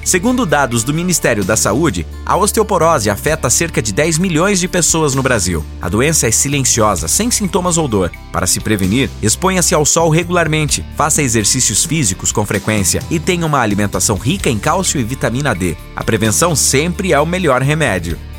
Segundo dados do Ministério da Saúde, a osteoporose afeta cerca de 10 milhões de pessoas no Brasil. A doença é silenciosa, sem sintomas ou dor. Para se prevenir, exponha-se ao sol regularmente, faça exercícios físicos com frequência e tenha uma alimentação rica em cálcio e vitamina D. A prevenção sempre é o melhor remédio.